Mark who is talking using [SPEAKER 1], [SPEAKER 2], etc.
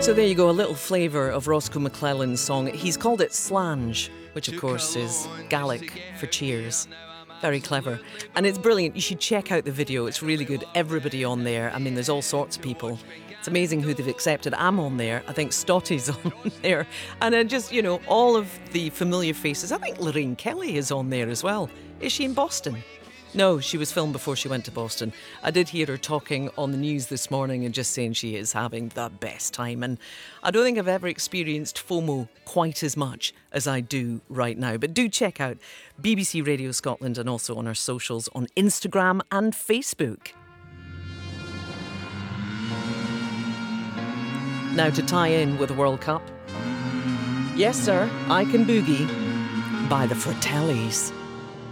[SPEAKER 1] So there you go, a little flavour of Roscoe McClellan's song. He's called it Slange, which of course is Gaelic for cheers. Very clever. And it's brilliant. You should check out the video. It's really good. Everybody on there. I mean, there's all sorts of people. It's amazing who they've accepted. I'm on there. I think Stotty's on there. And then just, you know, all of the familiar faces. I think Lorraine Kelly is on there as well. Is she in Boston? No, she was filmed before she went to Boston. I did hear her talking on the news this morning and just saying she is having the best time. And I don't think I've ever experienced FOMO quite as much as I do right now. But do check out BBC Radio Scotland and also on our socials on Instagram and Facebook. Now to tie in with the World Cup. Yes, sir, I Can Boogie by the Fratellis.